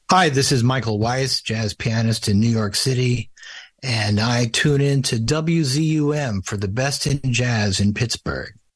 Hi, this is Michael Weiss, jazz pianist in New York City, and I tune in to WZUM for the best in jazz in Pittsburgh.